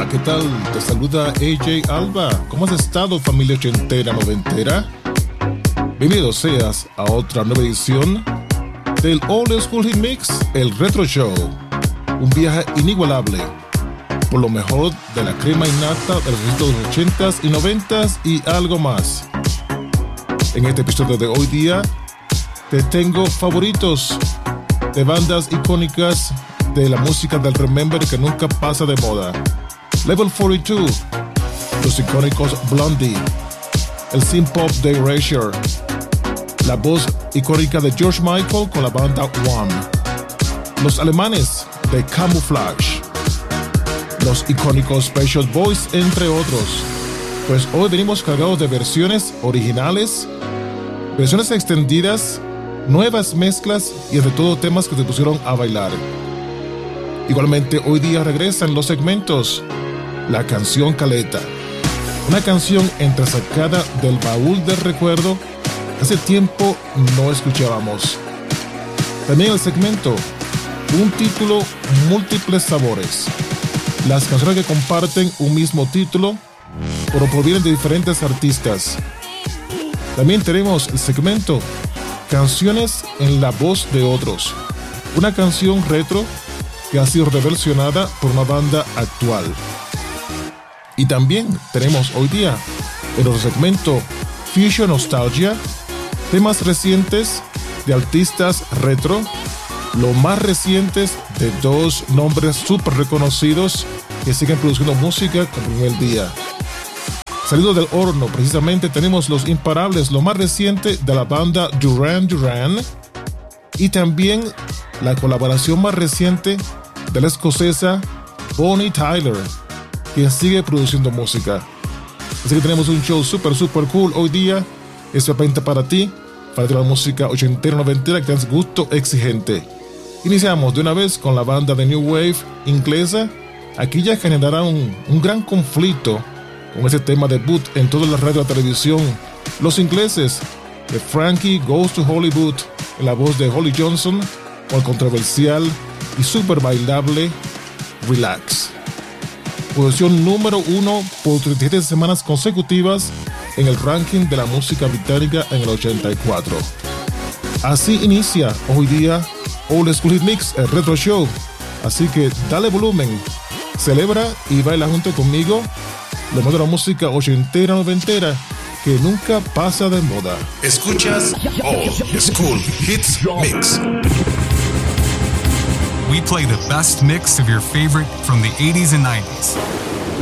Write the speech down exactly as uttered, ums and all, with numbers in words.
Hola, ¿qué tal? Te saluda A J Alba. ¿Cómo has estado, familia ochentera, noventera? Bienvenido seas a otra nueva edición del Old School Hit Mix, el Retro Show. Un viaje inigualable por lo mejor de la crema innata de los éxitos de los ochentas y noventas y algo más. En este episodio de hoy día te tengo favoritos de bandas icónicas de la música del Remember que nunca pasa de moda. Level cuarenta y dos, los icónicos Blondie, el synth pop de Erasure, la voz icónica de George Michael con la banda One, los alemanes de Camouflage, los icónicos Pet Shop Boys, entre otros. Pues hoy venimos cargados de versiones originales, versiones extendidas, nuevas mezclas y de todo temas que se pusieron a bailar. Igualmente hoy día regresan los segmentos La Canción Caleta, una canción entresacada del baúl del recuerdo que hace tiempo no escuchábamos. También el segmento Un título, múltiples sabores, las canciones que comparten un mismo título pero provienen de diferentes artistas. También tenemos el segmento Canciones en la voz de otros, una canción retro que ha sido reversionada por una banda actual. Y también tenemos hoy día en el segmento Fusion Nostalgia temas recientes de artistas retro, lo más recientes de dos nombres súper reconocidos que siguen produciendo música como en el día. Salido del horno, precisamente tenemos los imparables, lo más reciente de la banda Duran Duran, y también la colaboración más reciente de la escocesa Bonnie Tyler, quien sigue produciendo música. Así que tenemos un show super super cool hoy día, especialmente para ti, para la música ochentera noventera que tienes gusto exigente. Iniciamos de una vez con la banda de New Wave inglesa. Aquí ya generará un, un gran conflicto con ese tema debut en toda la radio y la televisión. Los ingleses de Frankie Goes to Hollywood en la voz de Holly Johnson con el controversial y super bailable Relax. Posición número uno por treinta y siete semanas consecutivas en el ranking de la música británica en el ochenta y cuatro. Así inicia hoy día Old School Hit Mix, el Retro Show. Así que dale volumen, celebra y baila junto conmigo lo mejor de la música ochentera noventera que nunca pasa de moda. Escuchas Old School Hits Mix. We play the best mix of your favorite from the eighties and nineties.